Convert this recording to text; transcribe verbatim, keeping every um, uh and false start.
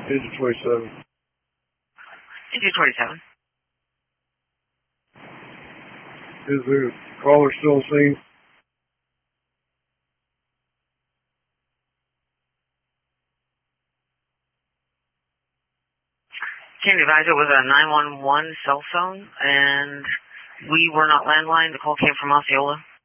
Engine twenty-seven. Engine twenty-seven. Is the caller still on scene? Can you advise it was a nine one one cell phone, and we were not landline. The call came from Osceola.